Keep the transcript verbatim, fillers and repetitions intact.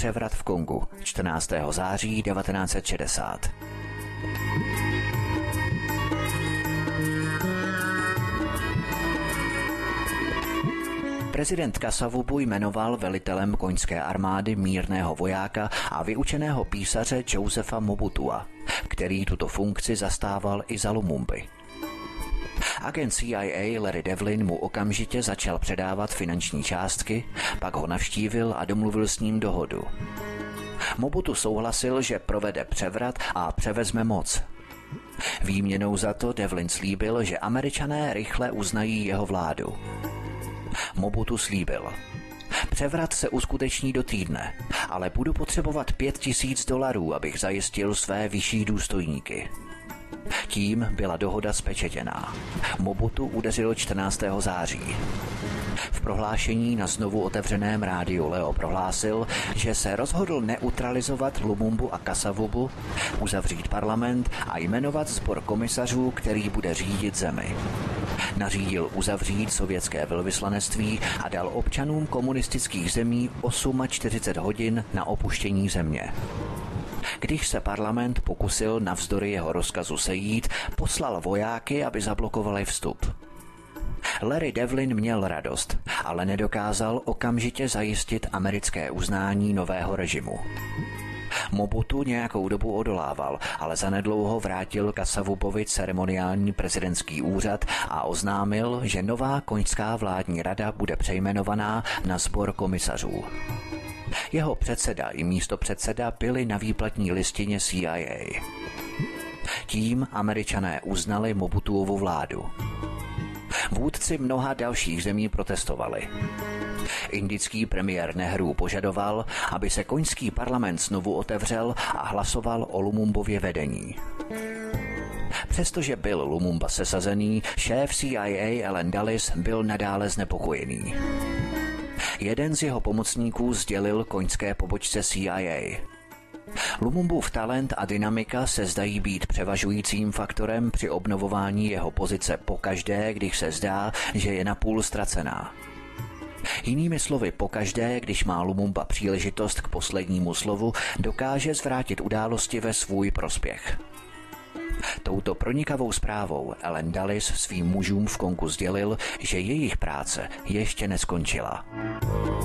převrat v Kongu čtrnáctého září devatenáct set šedesát. Prezident Kasavubu jmenoval velitelem koňské armády mírného vojáka a vyučeného písaře Josepha Mobutua, který tuto funkci zastával i za Lumumby. Agent C I A Larry Devlin mu okamžitě začal předávat finanční částky, pak ho navštívil a domluvil s ním dohodu. Mobutu souhlasil, že provede převrat a převezme moc. Výměnou za to Devlin slíbil, že Američané rychle uznají jeho vládu. Mobutu slíbil: převrat se uskuteční do týdne, ale budu potřebovat pět tisíc dolarů, abych zajistil své vyšší důstojníky. Tím byla dohoda spečetěná. Mobutu udeřil čtrnáctého září. V prohlášení na znovu otevřeném rádiu Leo prohlásil, že se rozhodl neutralizovat Lumumbu a Kasavubu, uzavřít parlament a jmenovat sbor komisařů, který bude řídit zemi. Nařídil uzavřít sovětské velvyslanectví a dal občanům komunistických zemí čtyřicet osm hodin na opuštění země. Když se parlament pokusil navzdory jeho rozkazu sejít, poslal vojáky, aby zablokovali vstup. Larry Devlin měl radost, ale nedokázal okamžitě zajistit americké uznání nového režimu. Mobutu nějakou dobu odolával, ale zanedlouho vrátil Kasavubovi ceremoniální prezidentský úřad a oznámil, že nová koňská vládní rada bude přejmenovaná na sbor komisařů. Jeho předseda i místopředseda byli na výplatní listině C I A. Tím Američané uznali Mobutuovu vládu. Vůdci mnoha dalších zemí protestovali. Indický premiér Nehru požadoval, aby se koňský parlament znovu otevřel a hlasoval o Lumumbově vedení. Přestože byl Lumumba sesazený, šéf C I A Allen Dulles byl nadále znepokojený. Jeden z jeho pomocníků sdělil koňské pobočce C I A: Lumumbův talent a dynamika se zdají být převažujícím faktorem při obnovování jeho pozice pokaždé, když se zdá, že je napůl ztracená. Jinými slovy, pokaždé, když má Lumumba příležitost k poslednímu slovu, dokáže zvrátit události ve svůj prospěch. Touto pronikavou zprávou Allen Dulles svým mužům v Kongu sdělil, že jejich práce ještě neskončila.